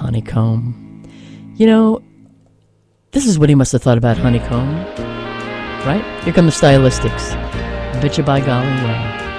Honeycomb. You know, this is what he must have thought about Honeycomb, right? Here come the stylistics. Betcha by golly, yeah.